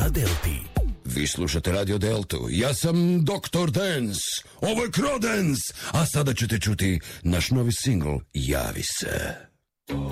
na Delti. Vi slušate Radio Deltu. Ja sam Dr. Dance. Ovo je Crodance. A sada ćete čuti naš novi singl Javi se.